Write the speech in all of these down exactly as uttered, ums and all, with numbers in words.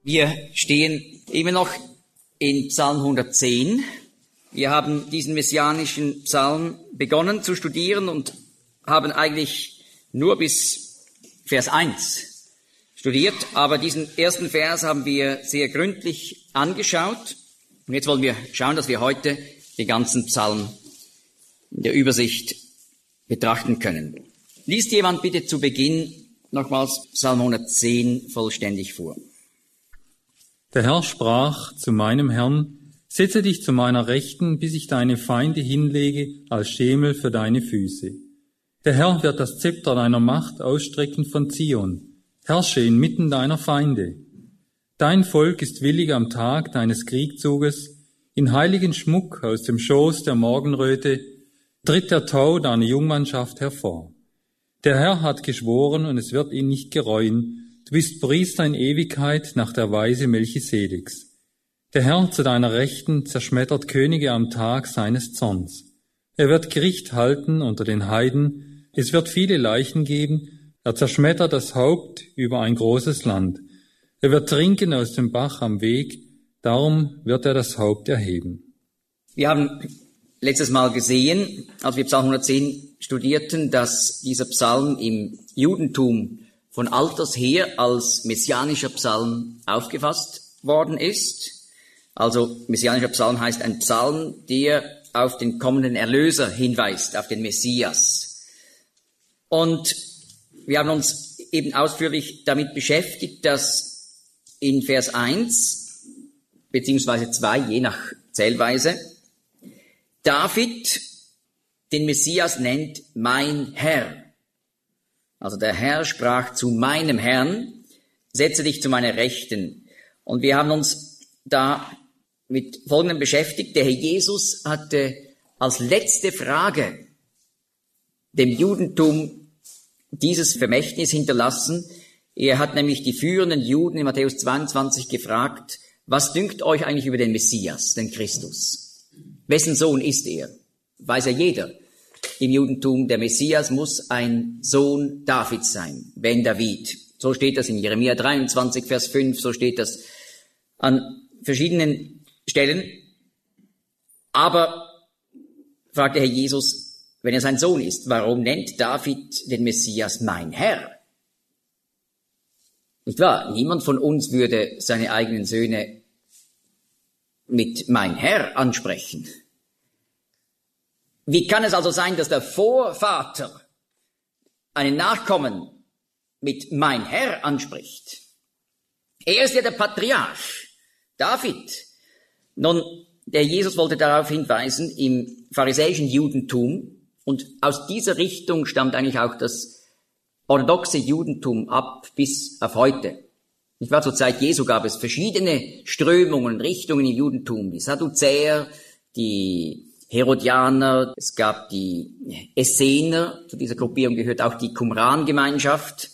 Wir stehen immer noch in Psalm hundertzehn. Wir haben diesen messianischen Psalm begonnen zu studieren und haben eigentlich nur bis Vers eins studiert, aber diesen ersten Vers haben wir sehr gründlich angeschaut. Und jetzt wollen wir schauen, dass wir heute den ganzen Psalm in der Übersicht betrachten können. Liest jemand bitte zu Beginn nochmals Psalm hundertzehn vollständig vor. Der Herr sprach zu meinem Herrn: Setze dich zu meiner Rechten, bis ich deine Feinde hinlege als Schemel für deine Füße. Der Herr wird das Zepter deiner Macht ausstrecken von Zion. Herrsche inmitten deiner Feinde. Dein Volk ist willig am Tag deines Kriegzuges. In heiligen Schmuck aus dem Schoß der Morgenröte tritt der Tau deiner Jungmannschaft hervor. Der Herr hat geschworen, und es wird ihn nicht gereuen. Du bist Priester in Ewigkeit nach der Weise Melchisedeks. Der Herr zu deiner Rechten zerschmettert Könige am Tag seines Zorns. Er wird Gericht halten unter den Heiden. Es wird viele Leichen geben. Er zerschmettert das Haupt über ein großes Land. Er wird trinken aus dem Bach am Weg. Darum wird er das Haupt erheben. Wir haben letztes Mal gesehen, als wir Psalm hundertzehn studierten, dass dieser Psalm im Judentum von alters her als messianischer Psalm aufgefasst worden ist. Also messianischer Psalm heißt ein Psalm, der auf den kommenden Erlöser hinweist, auf den Messias. Und wir haben uns eben ausführlich damit beschäftigt, dass in Vers eins beziehungsweise zwei, je nach Zählweise, David den Messias nennt mein Herr. Also der Herr sprach zu meinem Herrn: Setze dich zu meiner Rechten. Und wir haben uns da mit Folgendem beschäftigt. Der Herr Jesus hatte als letzte Frage dem Judentum dieses Vermächtnis hinterlassen. Er hat nämlich die führenden Juden in Matthäus zweiundzwanzig gefragt: Was dünkt euch eigentlich über den Messias, den Christus? Wessen Sohn ist er? Weiß ja jeder im Judentum, der Messias muss ein Sohn Davids sein, Ben David. So steht das in Jeremia dreiundzwanzig, Vers fünf, so steht das an verschiedenen Stellen. Aber, fragt der Herr Jesus, wenn er sein Sohn ist, warum nennt David den Messias mein Herr? Nicht wahr? Niemand von uns würde seine eigenen Söhne mit mein Herr ansprechen. Wie kann es also sein, dass der Vorvater einen Nachkommen mit mein Herr anspricht? Er ist ja der Patriarch, David. Nun, der Jesus wollte darauf hinweisen, im pharisäischen Judentum, und aus dieser Richtung stammt eigentlich auch das orthodoxe Judentum ab bis auf heute. Nicht wahr? Zur Zeit Jesu gab es verschiedene Strömungen und Richtungen im Judentum. Die Sadduzäer, die Herodianer, es gab die Essener, zu dieser Gruppierung gehört auch die Qumran-Gemeinschaft,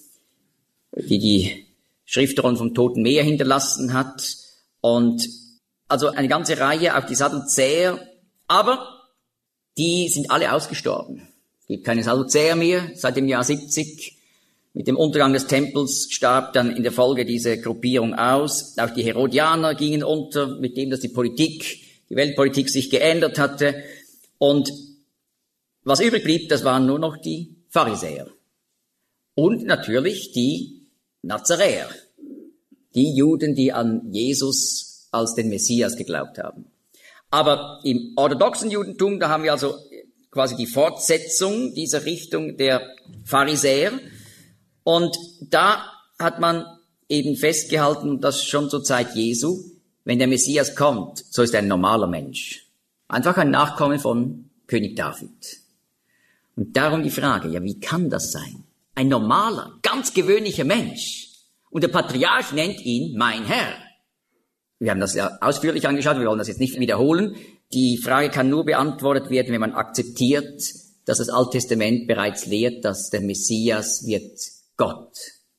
die die Schriftrollen vom Toten Meer hinterlassen hat, und also eine ganze Reihe, auch die Sadduzäer, aber die sind alle ausgestorben. Es gibt keine Sadduzäer mehr seit dem Jahr siebzig. Mit dem Untergang des Tempels starb dann in der Folge diese Gruppierung aus. Auch die Herodianer gingen unter, mit dem, dass die Politik die Weltpolitik sich geändert hatte. Und was übrig blieb, das waren nur noch die Pharisäer. Und natürlich die Nazaräer. Die Juden, die an Jesus als den Messias geglaubt haben. Aber im orthodoxen Judentum, da haben wir also quasi die Fortsetzung dieser Richtung der Pharisäer. Und da hat man eben festgehalten, dass schon zur Zeit Jesu, wenn der Messias kommt, so ist er ein normaler Mensch. Einfach ein Nachkomme von König David. Und darum die Frage, ja, wie kann das sein? Ein normaler, ganz gewöhnlicher Mensch. Und der Patriarch nennt ihn mein Herr. Wir haben das ja ausführlich angeschaut, wir wollen das jetzt nicht wiederholen. Die Frage kann nur beantwortet werden, wenn man akzeptiert, dass das Alte Testament bereits lehrt, dass der Messias wird Gott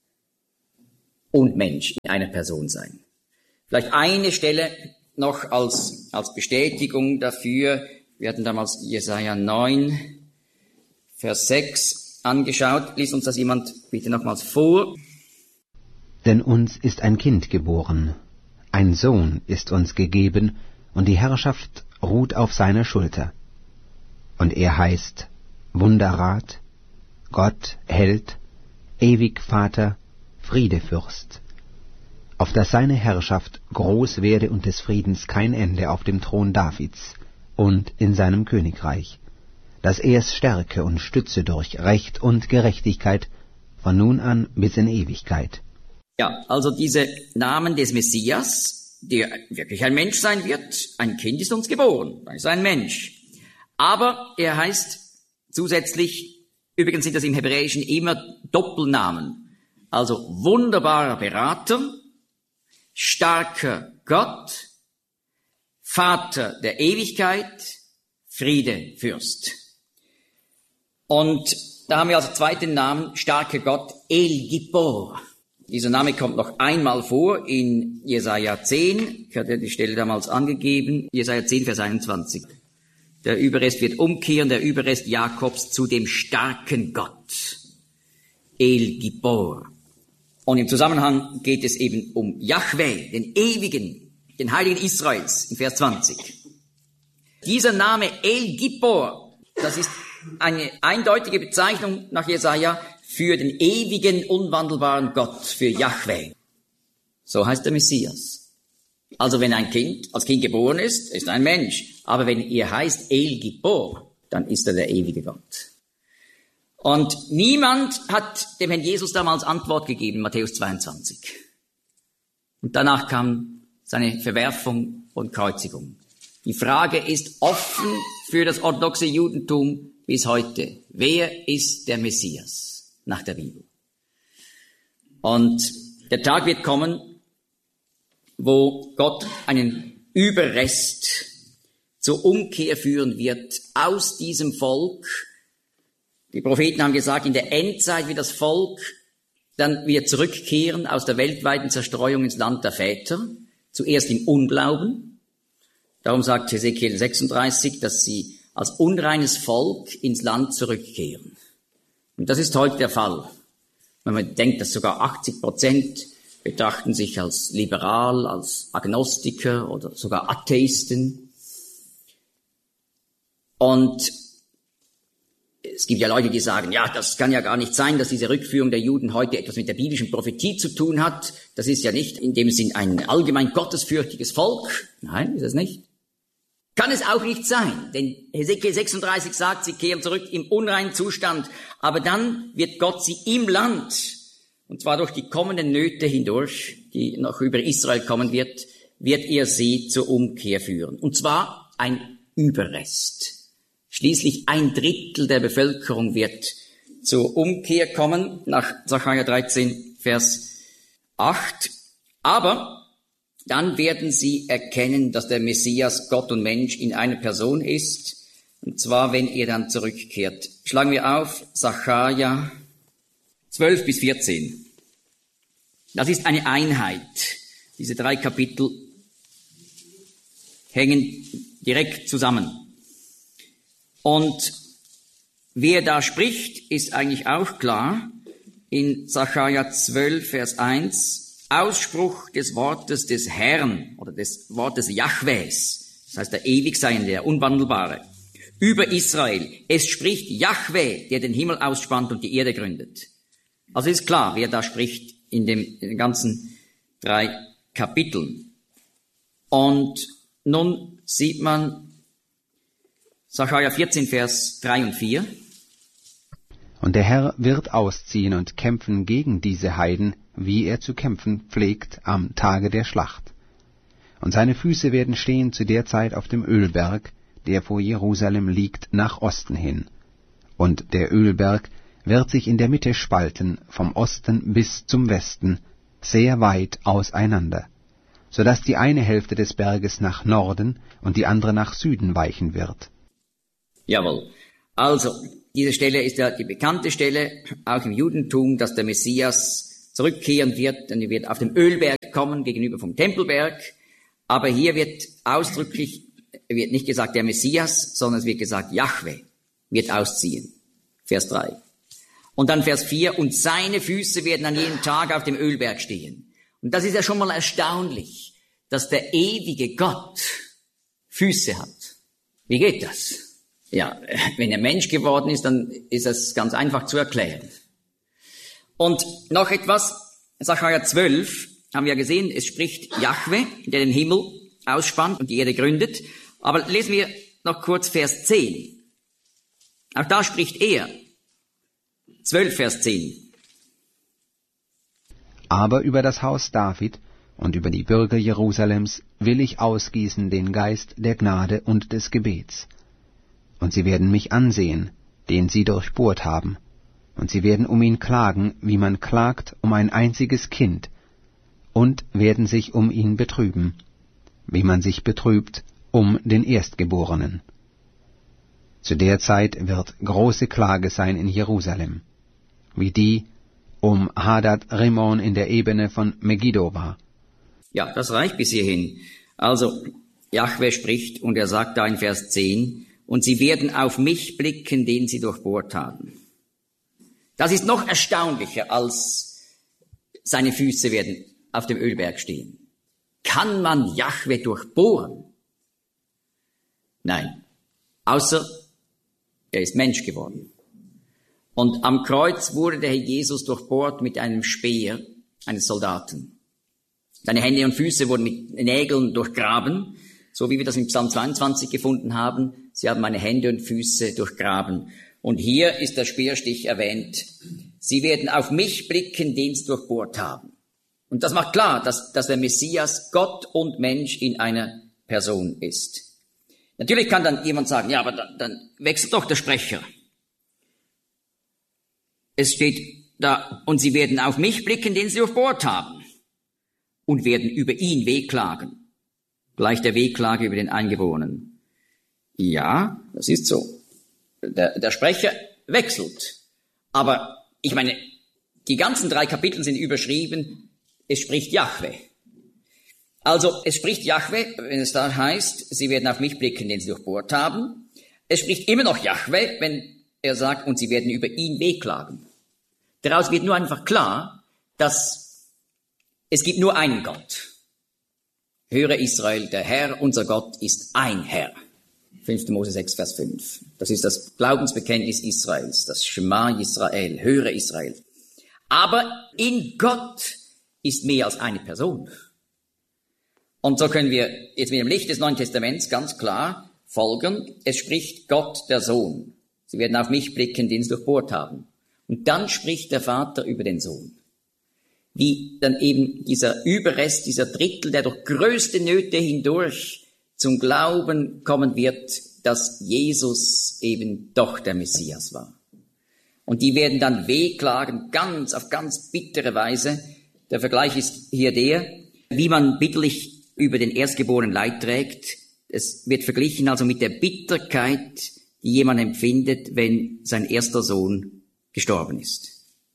und Mensch in einer Person sein. Vielleicht eine Stelle noch als, als Bestätigung dafür. Wir hatten damals Jesaja neun, Vers sechs angeschaut. Lies uns das jemand bitte nochmals vor. Denn uns ist ein Kind geboren, ein Sohn ist uns gegeben, und die Herrschaft ruht auf seiner Schulter. Und er heißt Wunderrat, Gott, Held, ewig Vater, Friedefürst, auf dass seine Herrschaft groß werde und des Friedens kein Ende auf dem Thron Davids und in seinem Königreich, dass er es stärke und stütze durch Recht und Gerechtigkeit von nun an bis in Ewigkeit. Ja, also diese Namen des Messias, der wirklich ein Mensch sein wird, ein Kind ist uns geboren, er ist ein Mensch. Aber er heißt zusätzlich, übrigens sind das im Hebräischen immer Doppelnamen, also wunderbarer Berater, starker Gott, Vater der Ewigkeit, Friedefürst. Und da haben wir als zweiten Namen, starker Gott, El Gibor. Dieser Name kommt noch einmal vor in Jesaja zehn. Ich hatte die Stelle damals angegeben. Jesaja zehn, Vers einundzwanzig. Der Überrest wird umkehren, der Überrest Jakobs zu dem starken Gott. El Gibor. Und im Zusammenhang geht es eben um Jahwe, den Ewigen, den Heiligen Israels, in Vers zwanzig. Dieser Name El Gibor, das ist eine eindeutige Bezeichnung nach Jesaja für den ewigen, unwandelbaren Gott, für Jahwe. So heißt der Messias. Also wenn ein Kind als Kind geboren ist, ist er ein Mensch. Aber wenn er heißt El Gibor, dann ist er der ewige Gott. Und niemand hat dem Herrn Jesus damals Antwort gegeben, Matthäus zweiundzwanzig. Und danach kam seine Verwerfung und Kreuzigung. Die Frage ist offen für das orthodoxe Judentum bis heute. Wer ist der Messias nach der Bibel? Und der Tag wird kommen, wo Gott einen Überrest zur Umkehr führen wird aus diesem Volk. Die Propheten haben gesagt, in der Endzeit wird das Volk dann wieder zurückkehren aus der weltweiten Zerstreuung ins Land der Väter, zuerst im Unglauben. Darum sagt Hesekiel sechsunddreißig, dass sie als unreines Volk ins Land zurückkehren. Und das ist heute der Fall. Wenn man denkt, dass sogar achtzig Prozent betrachten sich als liberal, als Agnostiker oder sogar Atheisten. Und es gibt ja Leute, die sagen, ja, das kann ja gar nicht sein, dass diese Rückführung der Juden heute etwas mit der biblischen Prophetie zu tun hat. Das ist ja nicht in dem Sinn ein allgemein gottesfürchtiges Volk. Nein, ist es nicht. Kann es auch nicht sein, denn Hesekiel sechsunddreißig sagt, sie kehren zurück im unreinen Zustand, aber dann wird Gott sie im Land, und zwar durch die kommenden Nöte hindurch, die noch über Israel kommen wird, wird er sie zur Umkehr führen. Und zwar ein Überrest. Schließlich ein Drittel der Bevölkerung wird zur Umkehr kommen, nach Sacharja dreizehn, Vers acht. Aber dann werden sie erkennen, dass der Messias Gott und Mensch in einer Person ist, und zwar, wenn er dann zurückkehrt. Schlagen wir auf, Sacharja zwölf bis vierzehn. Das ist eine Einheit. Diese drei Kapitel hängen direkt zusammen. Und wer da spricht, ist eigentlich auch klar. In Sacharja zwölf, Vers eins, Ausspruch des Wortes des Herrn oder des Wortes Jahwes, das heißt der Ewigseiende, der Unwandelbare, über Israel. Es spricht Jahwe, der den Himmel ausspannt und die Erde gründet. Also ist klar, wer da spricht in, dem, in den ganzen drei Kapiteln. Und nun sieht man Sacharja vierzehn, Vers drei und vier. Und der Herr wird ausziehen und kämpfen gegen diese Heiden, wie er zu kämpfen pflegt am Tage der Schlacht. Und seine Füße werden stehen zu der Zeit auf dem Ölberg, der vor Jerusalem liegt, nach Osten hin. Und der Ölberg wird sich in der Mitte spalten, vom Osten bis zum Westen, sehr weit auseinander, so dass die eine Hälfte des Berges nach Norden und die andere nach Süden weichen wird. Jawohl. Also, diese Stelle ist ja die bekannte Stelle, auch im Judentum, dass der Messias zurückkehren wird, und er wird auf dem Ölberg kommen, gegenüber vom Tempelberg. Aber hier wird ausdrücklich, wird nicht gesagt der Messias, sondern es wird gesagt, Jahwe wird ausziehen. Vers drei. Und dann Vers vier, und seine Füße werden an jedem Tag auf dem Ölberg stehen. Und das ist ja schon mal erstaunlich, dass der ewige Gott Füße hat. Wie geht das? Ja, wenn er Mensch geworden ist, dann ist das ganz einfach zu erklären. Und noch etwas, Sacharja zwölf, haben wir ja gesehen, es spricht Jahwe, der den Himmel ausspannt und die Erde gründet. Aber lesen wir noch kurz Vers zehn. Auch da spricht er. zwölf, Vers zehn. Aber über das Haus David und über die Bürger Jerusalems will ich ausgießen den Geist der Gnade und des Gebets. Und sie werden mich ansehen, den sie durchbohrt haben, und sie werden um ihn klagen, wie man klagt um ein einziges Kind, und werden sich um ihn betrüben, wie man sich betrübt um den Erstgeborenen. Zu der Zeit wird große Klage sein in Jerusalem, wie die um Hadad Rimon in der Ebene von Megiddo war. Ja, das reicht bis hierhin. Also, Jahwe spricht und er sagt da in Vers zehn, und sie werden auf mich blicken, den sie durchbohrt haben. Das ist noch erstaunlicher, als seine Füße werden auf dem Ölberg stehen. Kann man Jahwe durchbohren? Nein, außer er ist Mensch geworden. Und am Kreuz wurde der Herr Jesus durchbohrt mit einem Speer eines Soldaten. Seine Hände und Füße wurden mit Nägeln durchgraben, so wie wir das im Psalm zweiundzwanzig gefunden haben. Sie haben meine Hände und Füße durchgraben. Und hier ist der Speerstich erwähnt. Sie werden auf mich blicken, den sie durchbohrt haben. Und das macht klar, dass, dass der Messias Gott und Mensch in einer Person ist. Natürlich kann dann jemand sagen, ja, aber dann, dann wechselt doch der Sprecher. Es steht da, und sie werden auf mich blicken, den sie durchbohrt haben, und werden über ihn wehklagen. Gleich der Wehklage über den Eingeborenen. Ja, das ist so. Der, der Sprecher wechselt. Aber ich meine, die ganzen drei Kapitel sind überschrieben, es spricht Jahwe. Also, es spricht Jahwe, wenn es da heißt, sie werden auf mich blicken, den sie durchbohrt haben. Es spricht immer noch Jahwe, wenn er sagt, und sie werden über ihn wehklagen. Daraus wird nur einfach klar, dass es gibt nur einen Gott. Höre Israel, der Herr, unser Gott, ist ein Herr. fünfter Mose sechs, Vers fünf. Das ist das Glaubensbekenntnis Israels, das Shema Israel, höre Israel. Aber in Gott ist mehr als eine Person. Und so können wir jetzt mit dem Licht des Neuen Testaments ganz klar folgen, es spricht Gott der Sohn. Sie werden auf mich blicken, den sie durchbohrt haben. Und dann spricht der Vater über den Sohn. Wie dann eben dieser Überrest, dieser Drittel, der durch größte Nöte hindurch zum Glauben kommen wird, dass Jesus eben doch der Messias war. Und die werden dann wehklagen, ganz, auf ganz bittere Weise. Der Vergleich ist hier der, wie man bitterlich über den Erstgeborenen Leid trägt. Es wird verglichen also mit der Bitterkeit, die jemand empfindet, wenn sein erster Sohn gestorben ist.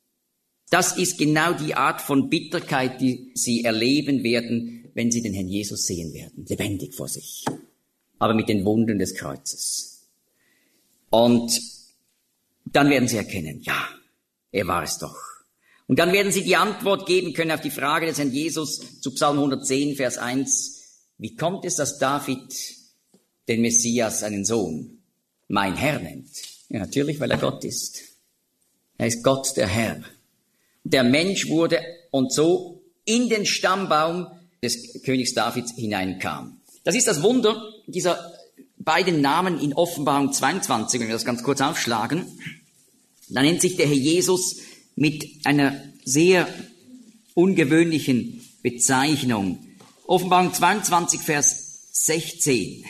Das ist genau die Art von Bitterkeit, die sie erleben werden, wenn sie den Herrn Jesus sehen werden, lebendig vor sich, aber mit den Wunden des Kreuzes. Und dann werden sie erkennen, ja, er war es doch. Und dann werden sie die Antwort geben können auf die Frage des Herrn Jesus zu Psalm hundertzehn, Vers eins. Wie kommt es, dass David den Messias, seinen Sohn, mein Herr nennt? Ja, natürlich, weil er Gott ist. Er ist Gott, der Herr. Der Mensch wurde und so in den Stammbaum des Königs Davids hineinkam. Das ist das Wunder dieser beiden Namen in Offenbarung zweiundzwanzig, wenn wir das ganz kurz aufschlagen. Da nennt sich der Herr Jesus mit einer sehr ungewöhnlichen Bezeichnung. Offenbarung zweiundzwanzig, Vers sechzehn.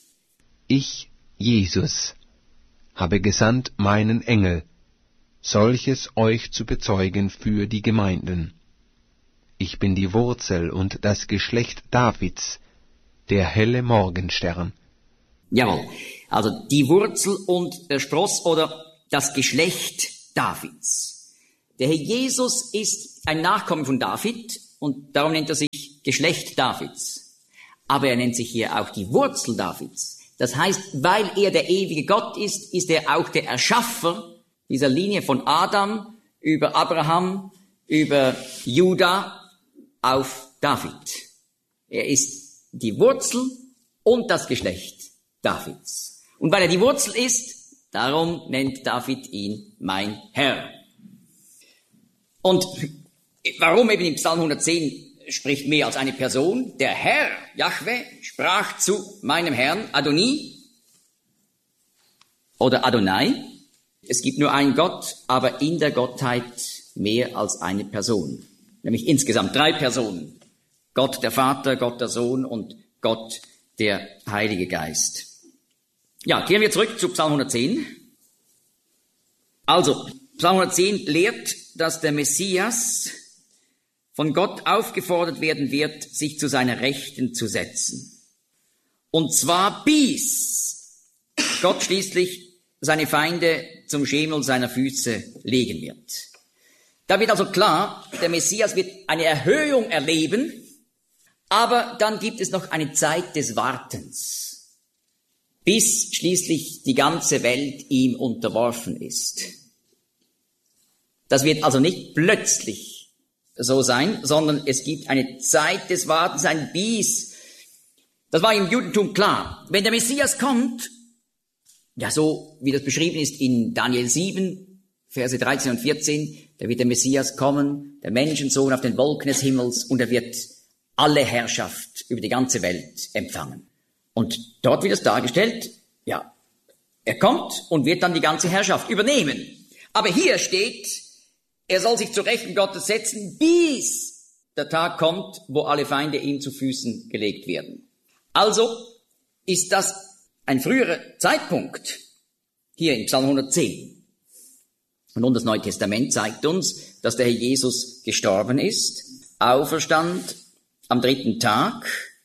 Ich, Jesus, habe gesandt meinen Engel, solches euch zu bezeugen für die Gemeinden. Ich bin die Wurzel und das Geschlecht Davids, der helle Morgenstern. Jawohl, also die Wurzel und der Spross oder das Geschlecht Davids. Der Herr Jesus ist ein Nachkomme von David und darum nennt er sich Geschlecht Davids. Aber er nennt sich hier auch die Wurzel Davids. Das heißt, weil er der ewige Gott ist, ist er auch der Erschaffer dieser Linie von Adam über Abraham, über Juda auf David. Er ist die Wurzel und das Geschlecht Davids. Und weil er die Wurzel ist, darum nennt David ihn mein Herr. Und warum eben im Psalm hundertzehn spricht mehr als eine Person? Der Herr, Jahwe, sprach zu meinem Herrn, Adoni oder Adonai. Es gibt nur einen Gott, aber in der Gottheit mehr als eine Person. Nämlich insgesamt drei Personen. Gott der Vater, Gott der Sohn und Gott der Heilige Geist. Ja, kehren wir zurück zu Psalm hundertzehn. Also, Psalm hundertzehn lehrt, dass der Messias von Gott aufgefordert werden wird, sich zu seiner Rechten zu setzen. Und zwar bis Gott schließlich seine Feinde zum Schemel seiner Füße legen wird. Da wird also klar, der Messias wird eine Erhöhung erleben, aber dann gibt es noch eine Zeit des Wartens, bis schließlich die ganze Welt ihm unterworfen ist. Das wird also nicht plötzlich so sein, sondern es gibt eine Zeit des Wartens, ein Bis. Das war im Judentum klar. Wenn der Messias kommt, ja so wie das beschrieben ist in Daniel sieben, Verse dreizehn und vierzehn, da wird der Messias kommen, der Menschensohn auf den Wolken des Himmels, und er wird alle Herrschaft über die ganze Welt empfangen. Und dort wird es dargestellt, ja, er kommt und wird dann die ganze Herrschaft übernehmen. Aber hier steht, er soll sich zur Rechten Gottes setzen, bis der Tag kommt, wo alle Feinde ihm zu Füßen gelegt werden. Also ist das ein früherer Zeitpunkt hier in Psalm hundertzehn. Und nun das Neue Testament zeigt uns, dass der Herr Jesus gestorben ist, auferstand am dritten Tag,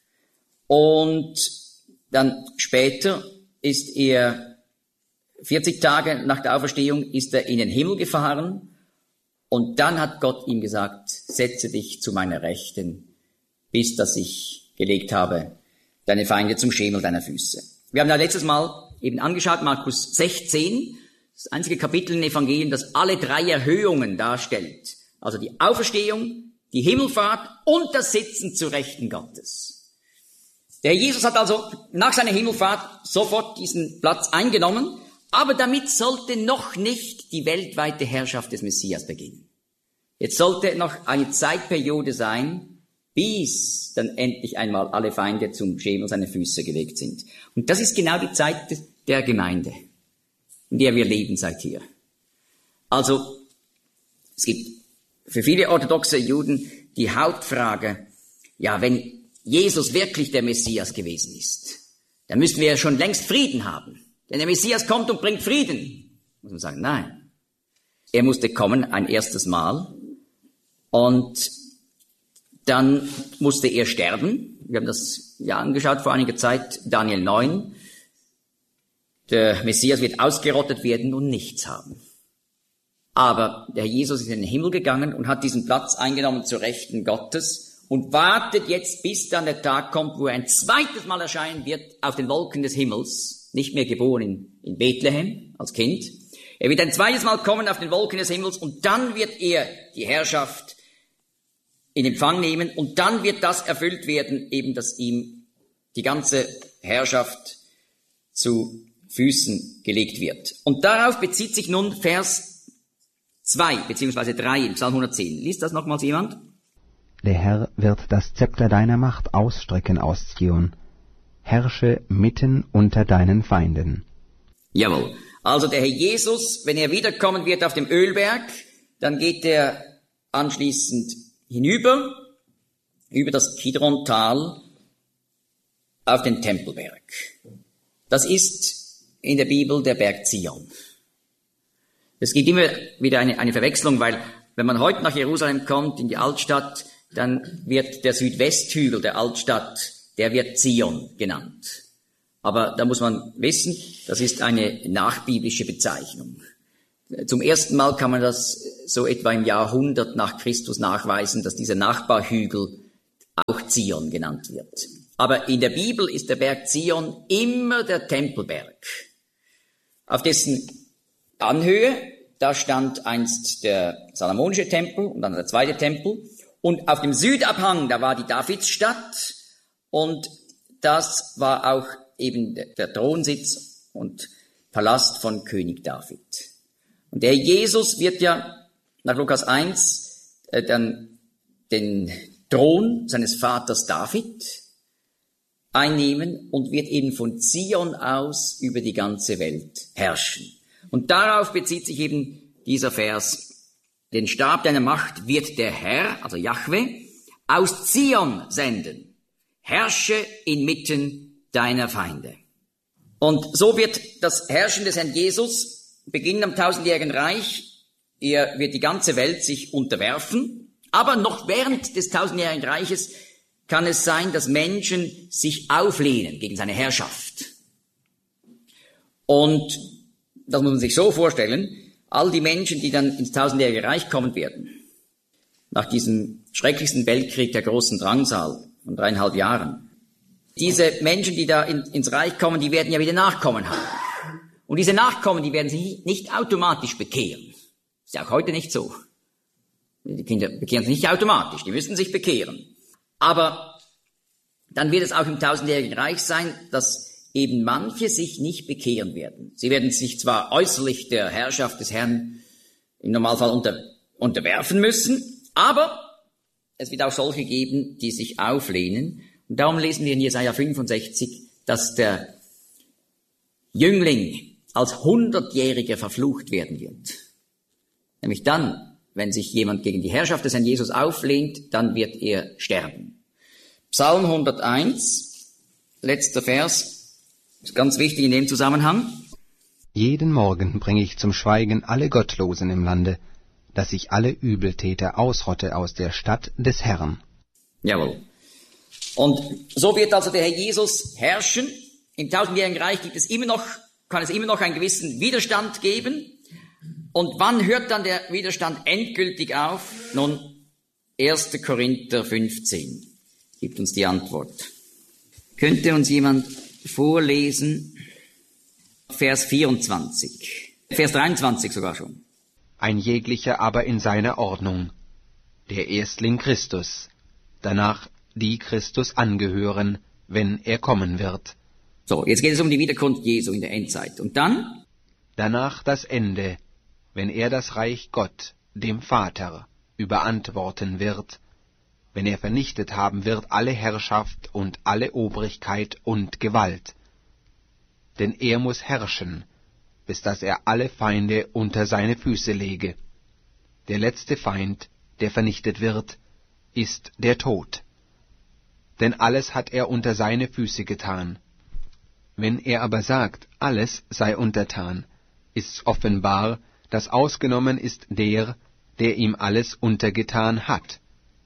und dann später ist er, vierzig Tage nach der Auferstehung, ist er in den Himmel gefahren. Und dann hat Gott ihm gesagt, setze dich zu meiner Rechten, bis dass ich gelegt habe, deine Feinde zum Schemel deiner Füße. Wir haben da letztes Mal eben angeschaut, Markus sechzehn, das einzige Kapitel in Evangelien, das alle drei Erhöhungen darstellt. Also die Auferstehung, die Himmelfahrt und das Sitzen zu Rechten Gottes. Der Jesus hat also nach seiner Himmelfahrt sofort diesen Platz eingenommen, aber damit sollte noch nicht die weltweite Herrschaft des Messias beginnen. Jetzt sollte noch eine Zeitperiode sein, bis dann endlich einmal alle Feinde zum Schemel seiner Füße gelegt sind. Und das ist genau die Zeit der Gemeinde, in der wir leben seit hier. Also, es gibt für viele orthodoxe Juden die Hauptfrage, ja, wenn Jesus wirklich der Messias gewesen ist, dann müssten wir ja schon längst Frieden haben. Denn der Messias kommt und bringt Frieden. Muss man sagen, nein. Er musste kommen ein erstes Mal und dann musste er sterben. Wir haben das ja angeschaut vor einiger Zeit, Daniel neun. Der Messias wird ausgerottet werden und nichts haben. Aber der Jesus ist in den Himmel gegangen und hat diesen Platz eingenommen zur Rechten Gottes und wartet jetzt, bis dann der Tag kommt, wo er ein zweites Mal erscheinen wird auf den Wolken des Himmels. Nicht mehr geboren in, in Bethlehem als Kind. Er wird ein zweites Mal kommen auf den Wolken des Himmels und dann wird er die Herrschaft in Empfang nehmen und dann wird das erfüllt werden, eben dass ihm die ganze Herrschaft zu Füßen gelegt wird. Und darauf bezieht sich nun Vers zwei beziehungsweise drei im Psalm hundertzehn. Liest das nochmals jemand? Der Herr wird das Zepter deiner Macht ausstrecken aus Zion. Herrsche mitten unter deinen Feinden. Jawohl. Also der Herr Jesus, wenn er wiederkommen wird auf dem Ölberg, dann geht er anschließend hinüber, über das Kidron-Tal, auf den Tempelberg. Das ist in der Bibel der Berg Zion. Es gibt immer wieder eine, eine Verwechslung, weil wenn man heute nach Jerusalem kommt, in die Altstadt, dann wird der Südwesthügel der Altstadt, der wird Zion genannt. Aber da muss man wissen, das ist eine nachbiblische Bezeichnung. Zum ersten Mal kann man das so etwa im Jahrhundert nach Christus nachweisen, dass dieser Nachbarhügel auch Zion genannt wird. Aber in der Bibel ist der Berg Zion immer der Tempelberg, auf dessen Anhöhe da stand einst der salomonische Tempel und dann der zweite Tempel. Und auf dem Südabhang, da war die Davidsstadt und das war auch eben der Thronsitz und Palast von König David. Und der Jesus wird ja nach Lukas eins äh, dann den Thron seines Vaters David einnehmen und wird eben von Zion aus über die ganze Welt herrschen. Und darauf bezieht sich eben dieser Vers. Den Stab deiner Macht wird der Herr, also Jahwe, aus Zion senden. Herrsche inmitten deiner Feinde. Und so wird das Herrschen des Herrn Jesus beginnen am tausendjährigen Reich. Er wird die ganze Welt sich unterwerfen. Aber noch während des tausendjährigen Reiches kann es sein, dass Menschen sich auflehnen gegen seine Herrschaft. Und das muss man sich so vorstellen, all die Menschen, die dann ins tausendjährige Reich kommen werden, nach diesem schrecklichsten Weltkrieg der großen Drangsal von dreieinhalb Jahren, diese Menschen, die da in, ins Reich kommen, die werden ja wieder Nachkommen haben. Und diese Nachkommen, die werden sich nicht automatisch bekehren. Ist ja auch heute nicht so. Die Kinder bekehren sich nicht automatisch, die müssen sich bekehren. Aber dann wird es auch im tausendjährigen Reich sein, dass eben manche sich nicht bekehren werden. Sie werden sich zwar äußerlich der Herrschaft des Herrn im Normalfall unter, unterwerfen müssen, aber es wird auch solche geben, die sich auflehnen. Und darum lesen wir in Jesaja fünfundsechzig, dass der Jüngling als hundertjähriger verflucht werden wird. Nämlich dann, wenn sich jemand gegen die Herrschaft des Herrn Jesus auflehnt, dann wird er sterben. Psalm hunderteins, letzter Vers, ist ganz wichtig in dem Zusammenhang. Jeden Morgen bringe ich zum Schweigen alle Gottlosen im Lande, dass ich alle Übeltäter ausrotte aus der Stadt des Herrn. Jawohl. Und so wird also der Herr Jesus herrschen. Im tausendjährigen Reich gibt es immer noch, kann es immer noch einen gewissen Widerstand geben. Und wann hört dann der Widerstand endgültig auf? Nun, erster Korinther fünfzehn gibt uns die Antwort. Könnte uns jemand vorlesen? Vers vierundzwanzig, Vers dreiundzwanzig sogar schon. Ein jeglicher aber in seiner Ordnung, der Erstling Christus, danach die Christus angehören, wenn er kommen wird. So, jetzt geht es um die Wiederkunft Jesu in der Endzeit. Und dann? Danach das Ende, wenn er das Reich Gott, dem Vater, überantworten wird, wenn er vernichtet haben wird alle Herrschaft und alle Obrigkeit und Gewalt. Denn er muss herrschen, bis dass er alle Feinde unter seine Füße lege. Der letzte Feind, der vernichtet wird, ist der Tod. Denn alles hat er unter seine Füße getan. Wenn er aber sagt, alles sei untertan, ist's offenbar, dass ausgenommen ist der, der ihm alles untergetan hat.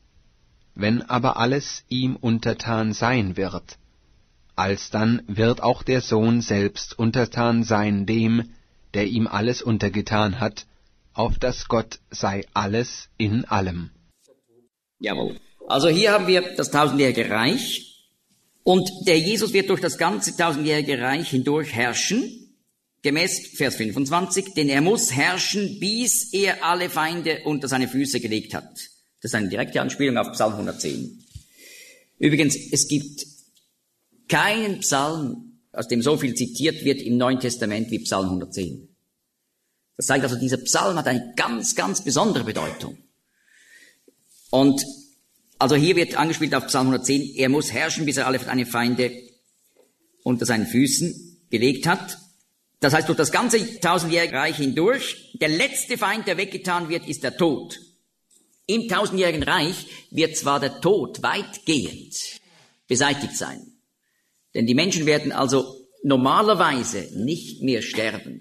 Wenn aber alles ihm untertan sein wird, alsdann wird auch der Sohn selbst untertan sein dem, der ihm alles untergetan hat, auf dass Gott sei alles in allem. Jawohl. Also hier haben wir das tausendjährige Reich und der Jesus wird durch das ganze tausendjährige Reich hindurch herrschen, gemäß Vers fünfundzwanzig, denn er muss herrschen, bis er alle Feinde unter seine Füße gelegt hat. Das ist eine direkte Anspielung auf Psalm hundertzehn. Übrigens, es gibt keinen Psalm, aus dem so viel zitiert wird im Neuen Testament wie Psalm hundertzehn. Das zeigt also, dieser Psalm hat eine ganz, ganz besondere Bedeutung. Und also hier wird angespielt auf Psalm hundertzehn, er muss herrschen, bis er alle seine Feinde unter seinen Füßen gelegt hat. Das heißt, durch das ganze tausendjährige Reich hindurch, der letzte Feind, der weggetan wird, ist der Tod. Im tausendjährigen Reich wird zwar der Tod weitgehend beseitigt sein, denn die Menschen werden also normalerweise nicht mehr sterben.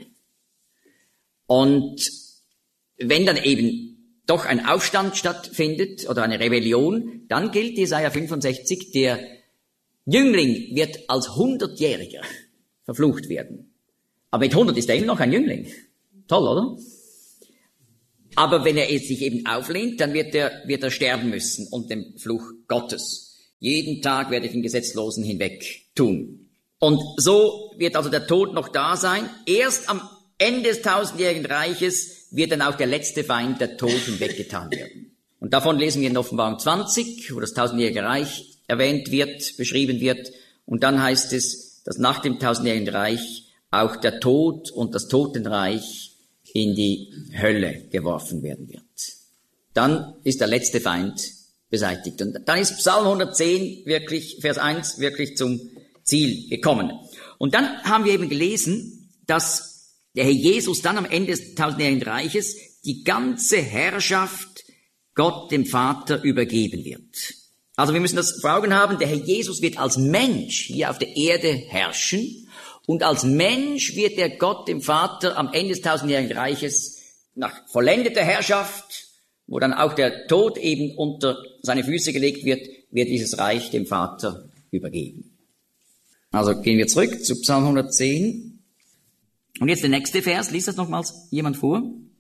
Und wenn dann eben doch ein Aufstand stattfindet oder eine Rebellion, dann gilt Jesaja fünfundsechzig, der Jüngling wird als hundertjähriger verflucht werden. Aber mit hundert ist er immer noch ein Jüngling. Toll, oder? Aber wenn er sich eben auflehnt, dann wird er, wird er sterben müssen unter dem Fluch Gottes. Jeden Tag werde ich den Gesetzlosen hinweg tun. Und so wird also der Tod noch da sein. Erst am Ende des tausendjährigen Reiches wird dann auch der letzte Feind, der Tod, hinweggetan werden. Und davon lesen wir in Offenbarung zwanzig, wo das tausendjährige Reich erwähnt wird, beschrieben wird. Und dann heißt es, dass nach dem tausendjährigen Reich auch der Tod und das Totenreich in die Hölle geworfen werden wird. Dann ist der letzte Feind beseitigt. Und dann ist Psalm hundertzehn wirklich, Vers eins, wirklich zum Ziel gekommen. Und dann haben wir eben gelesen, dass der Herr Jesus dann am Ende des tausendjährigen Reiches die ganze Herrschaft Gott dem Vater übergeben wird. Also wir müssen das vor Augen haben, der Herr Jesus wird als Mensch hier auf der Erde herrschen und als Mensch wird der Gott dem Vater am Ende des tausendjährigen Reiches nach vollendeter Herrschaft, wo dann auch der Tod eben unter seine Füße gelegt wird, wird dieses Reich dem Vater übergeben. Also gehen wir zurück zu Psalm hundertzehn. Und jetzt der nächste Vers, liest das nochmals jemand vor?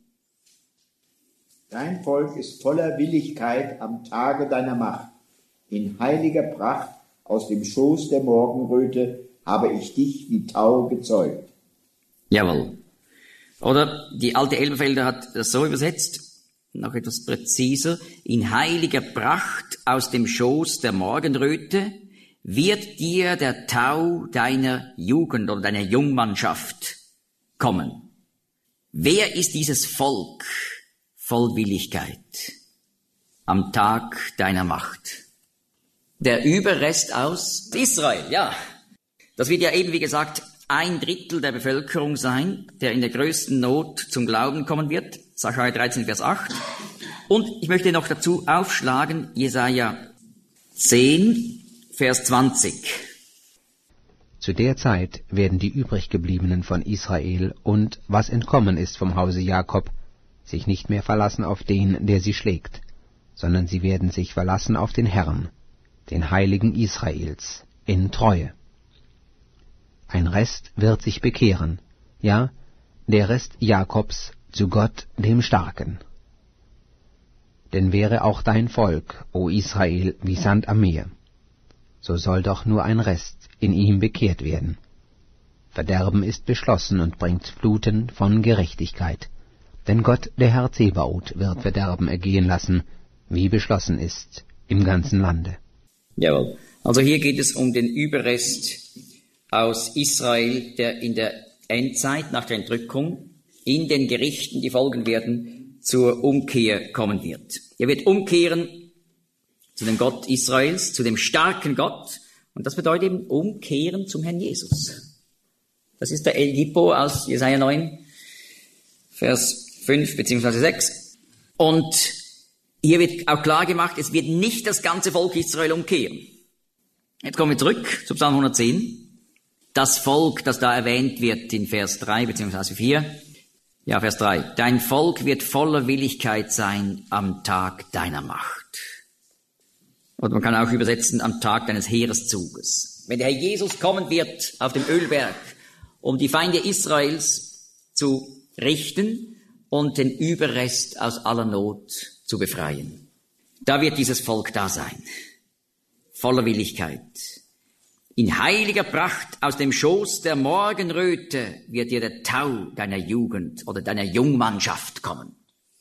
Dein Volk ist voller Willigkeit am Tage deiner Macht. In heiliger Pracht aus dem Schoß der Morgenröte habe ich dich wie Tau gezeugt. Jawohl. Oder die alte Elberfelder hat das so übersetzt, noch etwas präziser. In heiliger Pracht aus dem Schoß der Morgenröte wird dir der Tau deiner Jugend oder deiner Jungmannschaft kommen. Wer ist dieses Volk voll Willigkeit am Tag deiner Macht? Der Überrest aus Israel, ja. Das wird ja eben, wie gesagt, ein Drittel der Bevölkerung sein, der in der größten Not zum Glauben kommen wird. Sacharja dreizehn, Vers acht. Und ich möchte noch dazu aufschlagen, Jesaja zehn, Vers zwanzig. Zu der Zeit werden die übriggebliebenen von Israel und was entkommen ist vom Hause Jakob, sich nicht mehr verlassen auf den, der sie schlägt, sondern sie werden sich verlassen auf den Herrn, den Heiligen Israels, in Treue. Ein Rest wird sich bekehren, ja, der Rest Jakobs zu Gott, dem Starken. Denn wäre auch dein Volk, o Israel, wie Sand am Meer, so soll doch nur ein Rest in ihm bekehrt werden. Verderben ist beschlossen und bringt Fluten von Gerechtigkeit. Denn Gott, der Herr Zebaoth, wird Verderben ergehen lassen, wie beschlossen ist, im ganzen Lande. Jawohl. Also hier geht es um den Überrest aus Israel, der in der Endzeit nach der Entrückung in den Gerichten, die folgen werden, zur Umkehr kommen wird. Er wird umkehren zu dem Gott Israels, zu dem starken Gott. Und das bedeutet eben umkehren zum Herrn Jesus. Das ist der El Gibbo aus Jesaja neun, Vers fünf beziehungsweise sechs. Und hier wird auch klar gemacht, es wird nicht das ganze Volk Israel umkehren. Jetzt kommen wir zurück zu Psalm hundertzehn. Das Volk, das da erwähnt wird in Vers drei beziehungsweise vier. Ja, Vers drei. Dein Volk wird voller Willigkeit sein am Tag deiner Macht. Und man kann auch übersetzen, am Tag deines Heereszuges. Wenn der Herr Jesus kommen wird auf dem Ölberg, um die Feinde Israels zu richten und den Überrest aus aller Not zu befreien. Da wird dieses Volk da sein. Voller Willigkeit. In heiliger Pracht aus dem Schoß der Morgenröte wird dir der Tau deiner Jugend oder deiner Jungmannschaft kommen.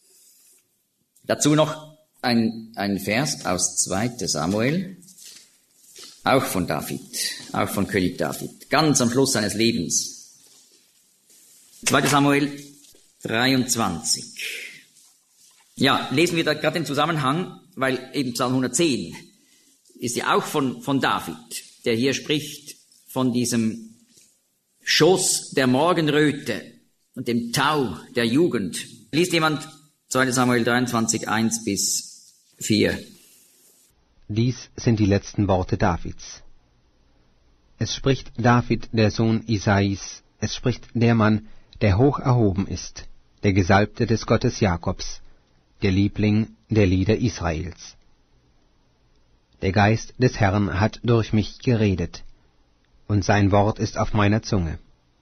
Dazu noch ein, ein Vers aus zweiter Samuel, auch von David, auch von König David, ganz am Schluss seines Lebens. zweiter Samuel dreiundzwanzig. Ja, lesen wir da gerade den Zusammenhang, weil eben Psalm hundertzehn ist ja auch von, von David, der hier spricht von diesem Schoß der Morgenröte und dem Tau der Jugend. Liest jemand zweiter Samuel dreiundzwanzig, eins bis vier. Dies sind die letzten Worte Davids. Es spricht David, der Sohn Isais, es spricht der Mann, der hoch erhoben ist, der Gesalbte des Gottes Jakobs, der Liebling der Lieder Israels. Der Geist des Herrn hat durch mich geredet, und sein Wort ist auf meiner Zunge.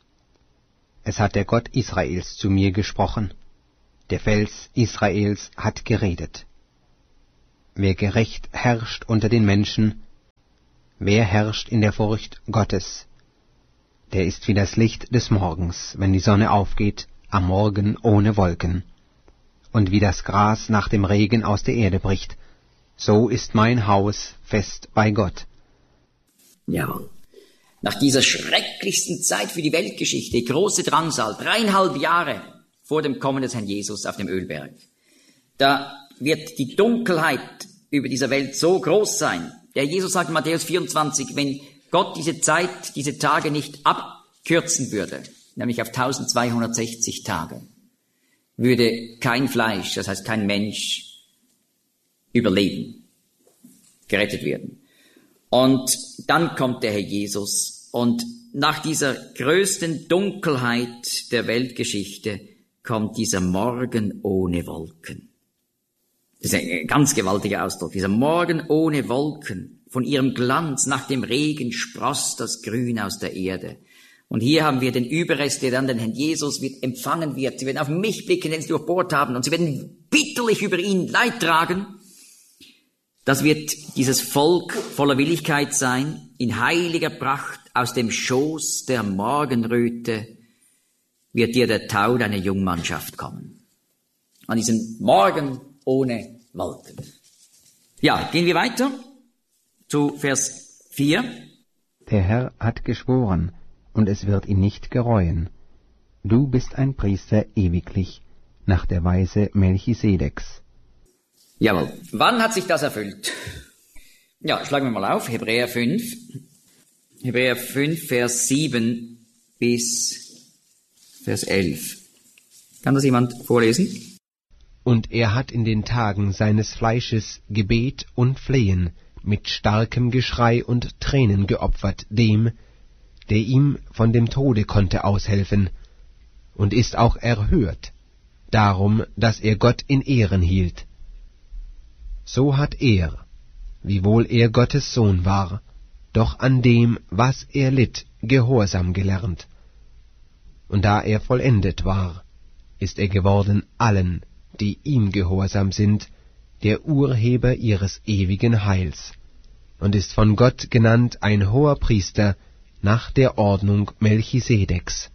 Es hat der Gott Israels zu mir gesprochen, der Fels Israels hat geredet. Wer gerecht herrscht unter den Menschen, wer herrscht in der Furcht Gottes, der ist wie das Licht des Morgens, wenn die Sonne aufgeht, am Morgen ohne Wolken. Und wie das Gras nach dem Regen aus der Erde bricht, so ist mein Haus fest bei Gott. Ja, nach dieser schrecklichsten Zeit für die Weltgeschichte, große Drangsal, dreieinhalb Jahre vor dem Kommen des Herrn Jesus auf dem Ölberg, da wird die Dunkelheit über dieser Welt so groß sein. Der Jesus sagt in Matthäus vierundzwanzig, wenn Gott diese Zeit, diese Tage nicht abkürzen würde, nämlich auf eintausendzweihundertsechzig Tage, würde kein Fleisch, das heißt kein Mensch, überleben, gerettet werden. Und dann kommt der Herr Jesus und nach dieser größten Dunkelheit der Weltgeschichte kommt dieser Morgen ohne Wolken. Das ist ein ganz gewaltiger Ausdruck. Dieser Morgen ohne Wolken. Von ihrem Glanz nach dem Regen sproßt das Grün aus der Erde. Und hier haben wir den Überrest, der dann den Herrn Jesus wird empfangen wird. Sie werden auf mich blicken, den sie durchbohrt haben. Und sie werden bitterlich über ihn Leid tragen. Das wird dieses Volk voller Willigkeit sein, in heiliger Pracht aus dem Schoß der Morgenröte wird dir der Tau deiner Jungmannschaft kommen. An diesem Morgen ohne Wolken. Ja, gehen wir weiter zu Vers vier. Der Herr hat geschworen, und es wird ihn nicht gereuen. Du bist ein Priester ewiglich, nach der Weise Melchisedeks. Jawohl. Wann hat sich das erfüllt? Ja, schlagen wir mal auf, Hebräer fünf. Hebräer fünf, Vers sieben bis Vers elf. Kann das jemand vorlesen? Und er hat in den Tagen seines Fleisches Gebet und Flehen mit starkem Geschrei und Tränen geopfert dem, der ihm von dem Tode konnte aushelfen, und ist auch erhört, darum, dass er Gott in Ehren hielt. So hat er, wiewohl er Gottes Sohn war, doch an dem, was er litt, Gehorsam gelernt. Und da er vollendet war, ist er geworden allen, die ihm gehorsam sind, der Urheber ihres ewigen Heils, und ist von Gott genannt ein hoher Priester nach der Ordnung Melchisedeks.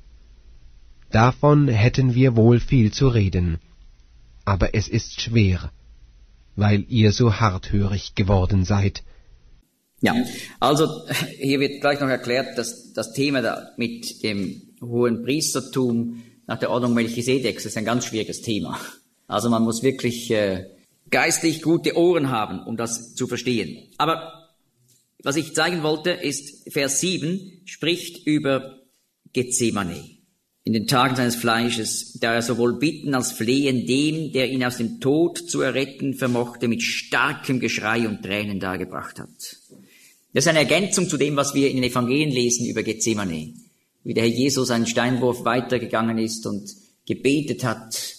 Davon hätten wir wohl viel zu reden, aber es ist schwer, weil ihr so harthörig geworden seid. Ja, also hier wird gleich noch erklärt, dass das Thema da mit dem hohen Priestertum nach der Ordnung Melchisedeks ist ein ganz schwieriges Thema. Also man muss wirklich äh, geistlich gute Ohren haben, um das zu verstehen. Aber was ich zeigen wollte, ist, Vers sieben spricht über Gethsemane. In den Tagen seines Fleisches, da er sowohl bitten als flehen dem, der ihn aus dem Tod zu erretten vermochte, mit starkem Geschrei und Tränen dargebracht hat. Das ist eine Ergänzung zu dem, was wir in den Evangelien lesen über Gethsemane. Wie der Herr Jesus einen Steinwurf weitergegangen ist und gebetet hat,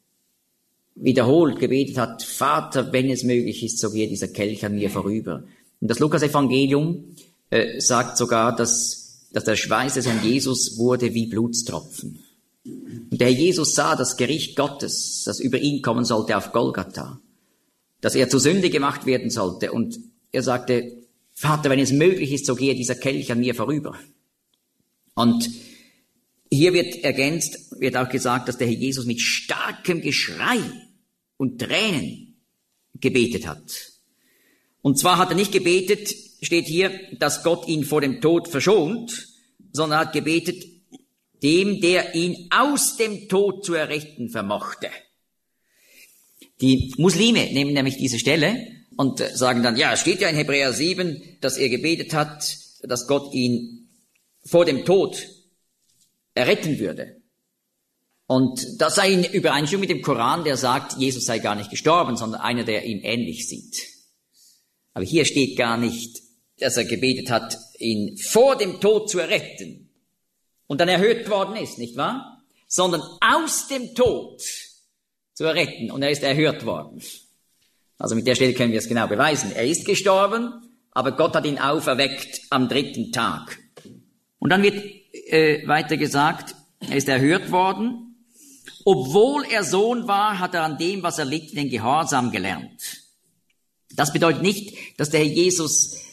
wiederholt gebetet hat, Vater, wenn es möglich ist, so gehe dieser Kelch an mir vorüber. Und das Lukas-Evangelium äh, sagt sogar, dass dass der Schweiß des Herrn Jesus wurde wie Blutstropfen. Und der Herr Jesus sah das Gericht Gottes, das über ihn kommen sollte auf Golgatha, dass er zur Sünde gemacht werden sollte. Und er sagte, Vater, wenn es möglich ist, so gehe dieser Kelch an mir vorüber. Und hier wird ergänzt, wird auch gesagt, dass der Herr Jesus mit starkem Geschrei und Tränen gebetet hat. Und zwar hat er nicht gebetet, steht hier, dass Gott ihn vor dem Tod verschont, sondern hat gebetet, dem, der ihn aus dem Tod zu erretten vermochte. Die Muslime nehmen nämlich diese Stelle und sagen dann, ja, es steht ja in Hebräer sieben, dass er gebetet hat, dass Gott ihn vor dem Tod erretten würde. Und das sei in Übereinstimmung mit dem Koran, der sagt, Jesus sei gar nicht gestorben, sondern einer, der ihm ähnlich sieht. Aber hier steht gar nicht, dass er gebetet hat, ihn vor dem Tod zu erretten und dann erhöht worden ist, nicht wahr? Sondern aus dem Tod zu erretten und er ist erhört worden. Also mit der Stelle können wir es genau beweisen. Er ist gestorben, aber Gott hat ihn auferweckt am dritten Tag. Und dann wird äh, weiter gesagt, er ist erhört worden. Obwohl er Sohn war, hat er an dem, was er litt, den Gehorsam gelernt. Das bedeutet nicht, dass der Herr Jesus